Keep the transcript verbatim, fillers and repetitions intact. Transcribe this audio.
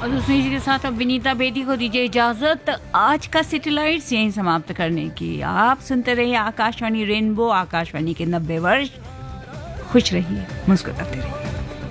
और दूसरी चीज के साथ अब विनीता बेदी को दीजिए इजाजत आज का सिटी लाइट्स यहीं समाप्त करने की। आप सुनते रहिए आकाशवाणी रेनबो, आकाशवाणी के नब्बे वर्ष। खुश रहिए, मुस्कुराते रहिए।